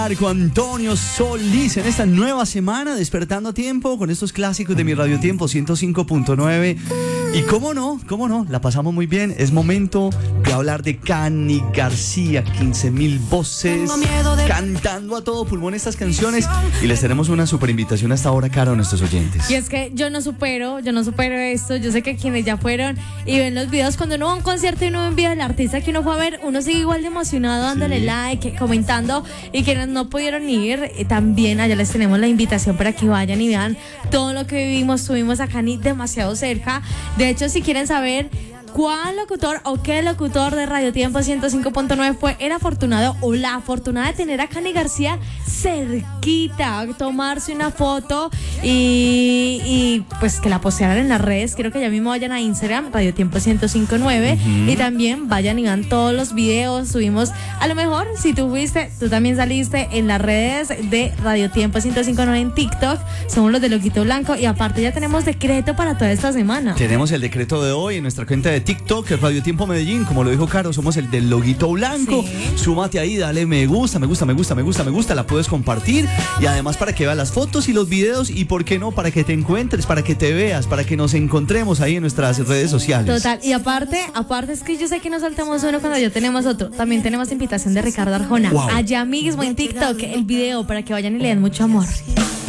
Marco Antonio Solís en esta nueva semana, despertando a tiempo con estos clásicos de mi Radio Tiempo 105.9. Y cómo no, la pasamos muy bien. Es momento de hablar de Cani García, 15.000 voces cantando a todo pulmón estas canciones. Y les tenemos una super invitación hasta ahora, Caro, a nuestros oyentes. Y es que yo no supero esto. Yo sé que quienes ya fueron y ven los videos, cuando uno va a un concierto y uno ve un video del artista que uno fue a ver, uno sigue igual de emocionado, dándole like, comentando. Y quienes no pudieron ir, también allá les tenemos la invitación para que vayan y vean todo lo que vivimos. Tuvimos a Cani demasiado cerca. De hecho, si quieren saber cuál locutor o qué locutor de Radio Tiempo 105.9 fue el afortunado o la afortunada de tener a Cani García cerquita, tomarse una foto y pues que la postearan en las redes. Quiero que ya mismo vayan a Instagram, Radio Tiempo 105.9, y también vayan y vean todos los videos. Subimos, a lo mejor si tú fuiste, tú también saliste en las redes de Radio Tiempo 105.9 en TikTok. Somos los de Loguito Blanco, y aparte ya tenemos decreto para toda esta semana. Tenemos el decreto de hoy en nuestra cuenta de TikTok, el Radio Tiempo Medellín, como lo dijo Caro, somos el del Loguito Blanco. Sí. Súmate ahí, dale me gusta, la puedes compartir, y además para que veas las fotos y los videos, y por qué no, para que te encuentres, para que te veas, para que nos encontremos ahí en nuestras redes sociales. Total, y aparte es que yo sé que no saltamos uno cuando ya tenemos otro. También tenemos invitación de Ricardo Arjona, allá mismo en TikTok, el video, para que vayan y le den mucho amor.